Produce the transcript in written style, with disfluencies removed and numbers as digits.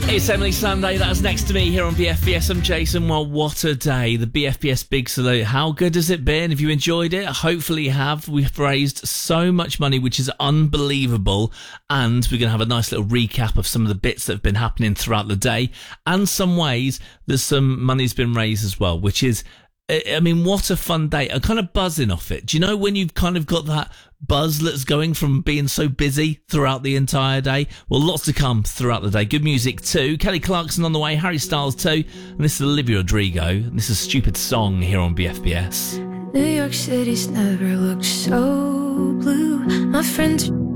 It's Emily Sunday, that's next to me here on BFBS. I'm Jason. Well, what a day. The BFBS Big Salute. How good has it been? Have you enjoyed it? Hopefully you have. We've raised so much money, which is unbelievable. And we're going to have a nice little recap of some of the bits that have been happening throughout the day. And some ways that some money's been raised as well, which is, I mean, what a fun day. I'm kind of buzzing off it. Do you know when you've kind of got that buzz that's going from being so busy throughout the entire day? Well, lots to come throughout the day. Good music too. Kelly Clarkson on the way, Harry Styles too. And this is Olivia Rodrigo. And this is Stupid Song here on BFBS. New York City's never looked so blue. My friends